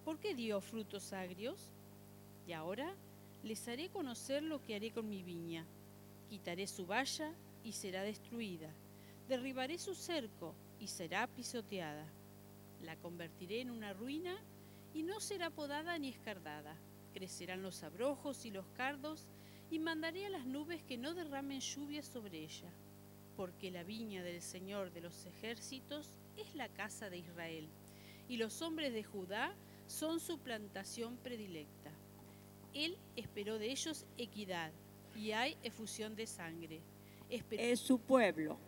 ¿por qué dio frutos agrios? Y ahora les haré conocer lo que haré con mi viña. Quitaré su valla y será destruida. Derribaré su cerco y será pisoteada. La convertiré en una ruina y no será podada ni escardada. Crecerán los abrojos y los cardos y mandaré a las nubes que no derramen lluvia sobre ella. Porque la viña del Señor de los ejércitos es la casa de Israel, y los hombres de Judá son su plantación predilecta. Él esperó de ellos equidad, y hay efusión de sangre. Es su pueblo.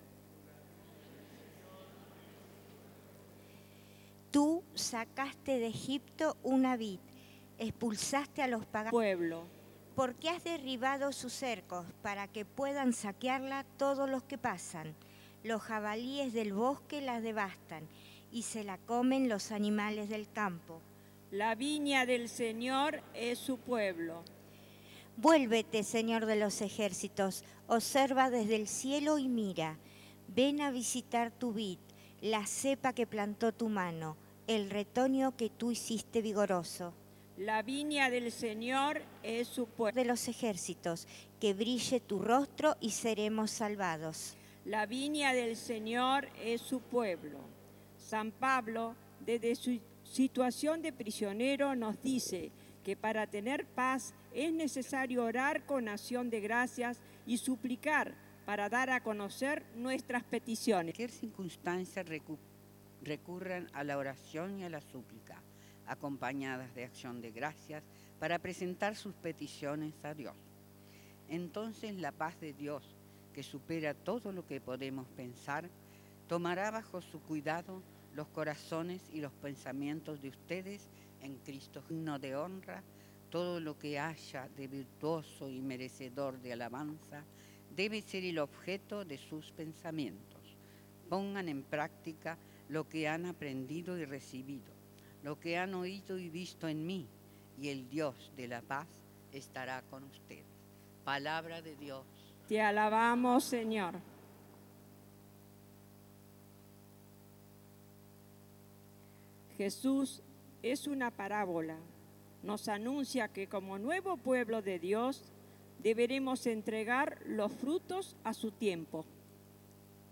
Tú sacaste de Egipto una vid, expulsaste a los paganos. Pueblo. Porque has derribado sus cercos para que puedan saquearla todos los que pasan. Los jabalíes del bosque la devastan y se la comen los animales del campo. La viña del Señor es su pueblo. Vuélvete, Señor de los ejércitos, observa desde el cielo y mira. Ven a visitar tu vid, la cepa que plantó tu mano, el retoño que tú hiciste vigoroso. La viña del Señor es su pueblo. De los ejércitos, que brille tu rostro y seremos salvados. La viña del Señor es su pueblo. San Pablo, desde su situación de prisionero, nos dice que para tener paz es necesario orar con acción de gracias y suplicar para dar a conocer nuestras peticiones. En cualquier circunstancia recurran a la oración y a la súplica, acompañadas de acción de gracias, para presentar sus peticiones a Dios. Entonces la paz de Dios, que supera todo lo que podemos pensar, tomará bajo su cuidado los corazones y los pensamientos de ustedes en Cristo, digno de honra. Todo lo que haya de virtuoso y merecedor de alabanza debe ser el objeto de sus pensamientos. Pongan en práctica lo que han aprendido y recibido, lo que han oído y visto en mí, y el Dios de la paz estará con ustedes. Palabra de Dios. Te alabamos, Señor. Jesús es una parábola. Nos anuncia que como nuevo pueblo de Dios deberemos entregar los frutos a su tiempo.